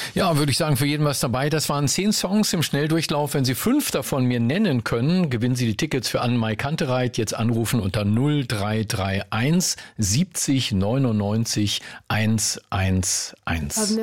Ja, würde ich sagen, für jeden was dabei. Das waren 10 Songs im Schnelldurchlauf. Wenn Sie 5 davon mir nennen können, gewinnen Sie die Tickets für Anne-Mai Kantereit. Jetzt anrufen unter 0331 70 99 111.